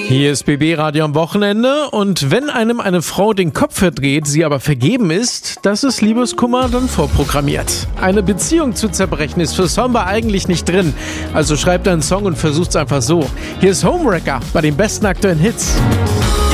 Hier ist BB Radio am Wochenende und wenn einem eine Frau den Kopf verdreht, sie aber vergeben ist, das ist Liebeskummer dann vorprogrammiert. Eine Beziehung zu zerbrechen ist für Samba eigentlich nicht drin, also schreibt einen Song und versucht's einfach so. Hier ist Homewrecker bei den besten aktuellen Hits.